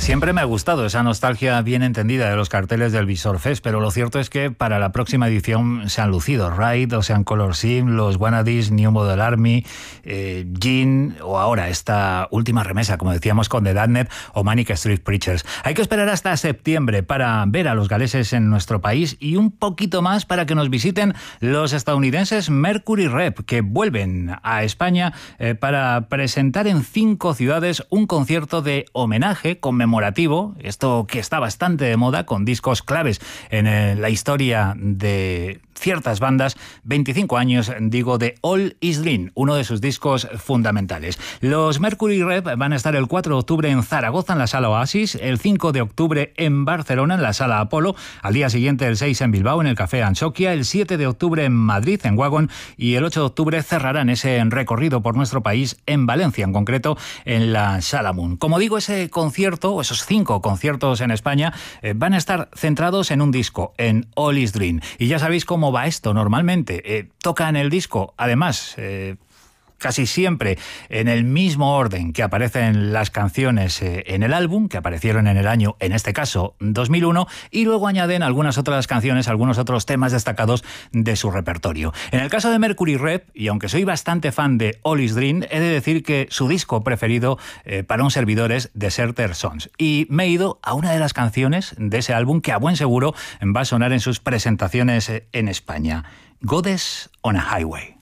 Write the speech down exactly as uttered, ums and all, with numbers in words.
Siempre me ha gustado esa nostalgia bien entendida de los carteles del Visor Fest, pero lo cierto es que para la próxima edición se han lucido Ride, Ocean Color Sim, los Wannadies, New Model Army, eh, Gin o ahora esta última remesa, como decíamos, con The Darknet o Manic Street Preachers. Hay que esperar hasta septiembre para ver a los galeses en nuestro país y un poquito más para que nos visiten los estadounidenses Mercury Rev, que vuelven a España eh, para presentar en cinco ciudades un concierto de homenaje conmemorativo. Esto que está bastante de moda con discos claves en eh, la historia de ciertas bandas, veinticinco años, digo, de All Is Dream, uno de sus discos fundamentales. Los Mercury Rev van a estar el cuatro de octubre en Zaragoza en la Sala Oasis, el cinco de octubre en Barcelona en la Sala Apolo, al día siguiente el seis en Bilbao en el Café Anchoquia, el siete de octubre en Madrid en Wagon y el ocho de octubre cerrarán ese recorrido por nuestro país en Valencia, en concreto en la Sala Moon. Como digo, ese concierto, o esos cinco conciertos en España, eh, van a estar centrados en un disco, en All Is Dream. Y ya sabéis cómo va esto normalmente. Eh, toca en el disco, además, eh, casi siempre en el mismo orden que aparecen las canciones eh, en el álbum, que aparecieron en el año, en este caso, dos mil uno, y luego añaden algunas otras canciones, algunos otros temas destacados de su repertorio. En el caso de Mercury Rev, y aunque soy bastante fan de All Is Dream, he de decir que su disco preferido eh, para un servidor es Deserter Sons. Y me he ido a una de las canciones de ese álbum que a buen seguro va a sonar en sus presentaciones eh, en España. Goddess on a Highway.